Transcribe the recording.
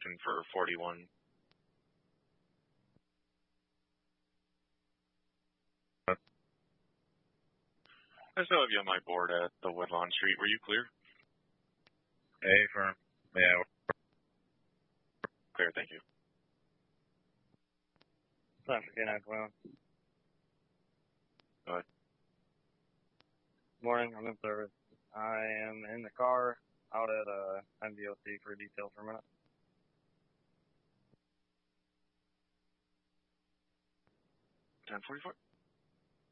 looking for 41. I still have you on my board at the Woodlawn Street. Were you clear? Hey, firm. Yeah. Clear, thank you. Time for K921. Go ahead. Morning, I'm in service. I am in the car out at MDOC for details for a minute. 1044.